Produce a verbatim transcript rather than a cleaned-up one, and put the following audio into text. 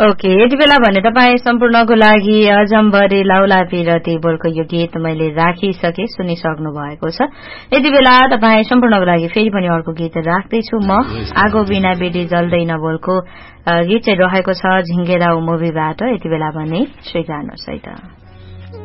Okay यति बेला भने तपाईँ सम्पूर्णको लागि अजम्बरे लाउलापी रति बोलको यो गीत मैले राखिसके सुनिसक्नु भएको छ। यति बेला तपाईँ सम्पूर्णको लागि फेरि पनि अर्को गीत राख्दैछु म। आगो बिना बेडी जल्दैन बोलको गीत चाहिँ रहेको छ झिङ्गेराउ मुभीबाट। यति बेला भने स्वीकार्नुहोस् है त।